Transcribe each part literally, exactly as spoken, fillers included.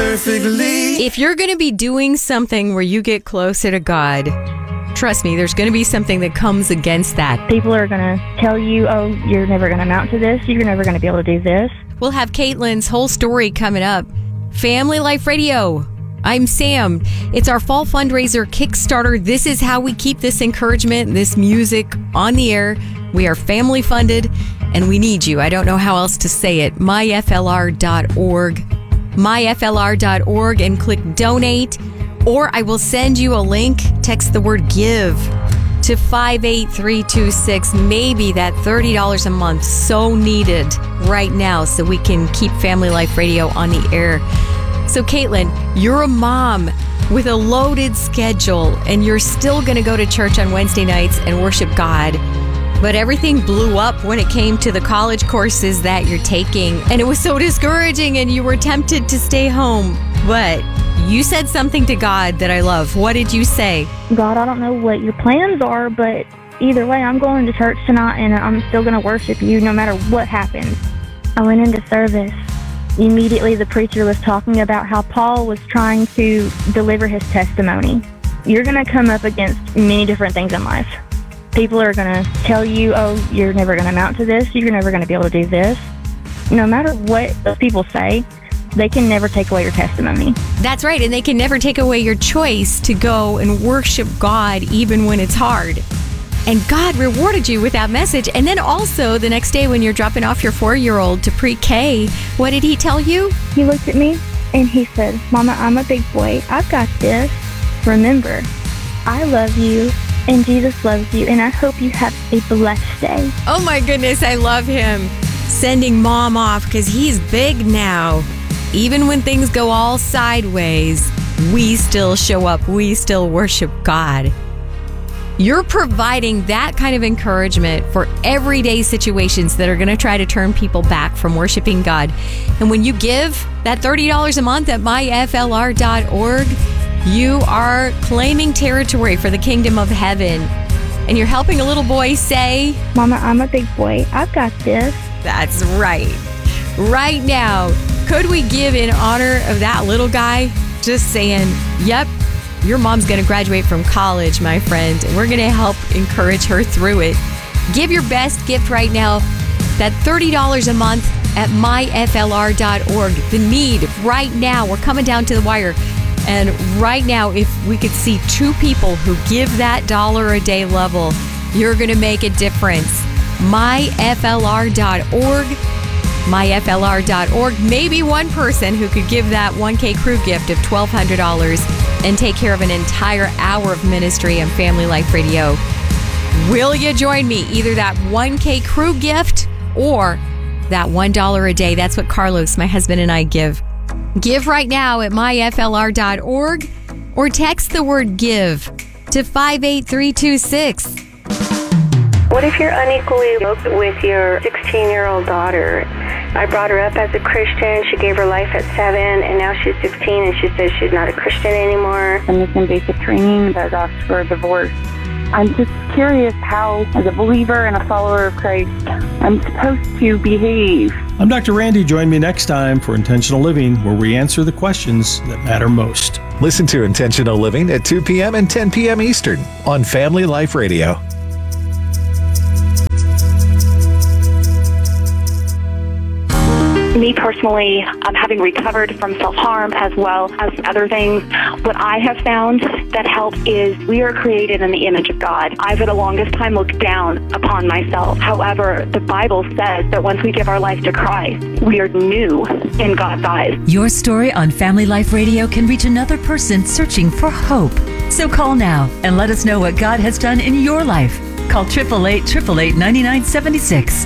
perfectly. If you're going to be doing something where you get closer to God, trust me, there's going to be something that comes against that. People are going to tell you, oh, you're never going to amount to this. You're never going to be able to do this. We'll have Caitlin's whole story coming up. Family Life Radio. I'm Sam. It's our fall fundraiser Kickstarter. This is how we keep this encouragement, this music on the air. We are family funded and we need you. I don't know how else to say it. my f l r dot org. my f l r dot org and click donate. Or I will send you a link. Text the word give to five eight three two six. Maybe that thirty dollars a month so needed right now so we can keep Family Life Radio on the air. So Caitlin, you're a mom with a loaded schedule and you're still going to go to church on Wednesday nights and worship God. But everything blew up when it came to the college courses that you're taking. And it was so discouraging and you were tempted to stay home. But you said something to God that I love. What did you say? God, I don't know what your plans are, but either way, I'm going to church tonight and I'm still going to worship you no matter what happens. I went into service. Immediately, the preacher was talking about how Paul was trying to deliver his testimony. You're going to come up against many different things in life. People are going to tell you, oh, you're never going to amount to this. You're never going to be able to do this. No matter what those people say, they can never take away your testimony. That's right. And they can never take away your choice to go and worship God even when it's hard. And God rewarded you with that message. And then also the next day when you're dropping off your four-year-old to pre-K, what did he tell you? He looked at me and he said, Mama, I'm a big boy. I've got this. Remember, I love you and Jesus loves you. And I hope you have a blessed day. Oh my goodness, I love him. Sending mom off because he's big now. Even when things go all sideways, we still show up. We still worship God. You're providing that kind of encouragement for everyday situations that are going to try to turn people back from worshiping God. And when you give that thirty dollars a month at my f l r dot org, you are claiming territory for the kingdom of heaven. And you're helping a little boy say, Mama, I'm a big boy. I've got this. That's right. Right now, could we give in honor of that little guy? Just saying, yep. Your mom's going to graduate from college, my friend, and we're going to help encourage her through it. Give your best gift right now, that thirty dollars a month at my f l r dot org. The need right now, we're coming down to the wire. And right now, if we could see two people who give that dollar a day level, you're going to make a difference. my f l r dot org. my f l r dot org. Maybe one person who could give that one K crew gift of twelve hundred dollars and take care of an entire hour of ministry and Family Life Radio. Will you join me? Either that one K crew gift or that one dollar a day. That's what Carlos, my husband, and I give. Give right now at my f l r dot org or text the word give to five eight three two six. What if you're unequally yoked with your sixteen-year-old daughter? I brought her up as a Christian. She gave her life at seven, and now she's sixteen, and she says she's not a Christian anymore. I'm missing basic training that asked for a divorce. I'm just curious how, as a believer and a follower of Christ, I'm supposed to behave. I'm Doctor Randy. Join me next time for Intentional Living, where we answer the questions that matter most. Listen to Intentional Living at two p.m. and ten p.m. Eastern on Family Life Radio. Me personally, um, having recovered from self-harm as well as other things, what I have found that helps is we are created in the image of God. I, for the longest time, looked down upon myself. However, the Bible says that once we give our life to Christ, we are new in God's eyes. Your story on Family Life Radio can reach another person searching for hope. So call now and let us know what God has done in your life. Call eight eight eight, eight eight eight, nine nine seven six.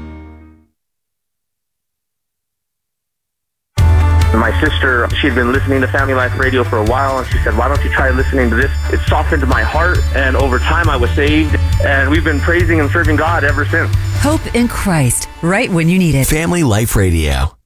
My sister, she had been listening to Family Life Radio for a while, and she said, why don't you try listening to this? It softened my heart, and over time I was saved, and we've been praising and serving God ever since. Hope in Christ, right when you need it. Family Life Radio.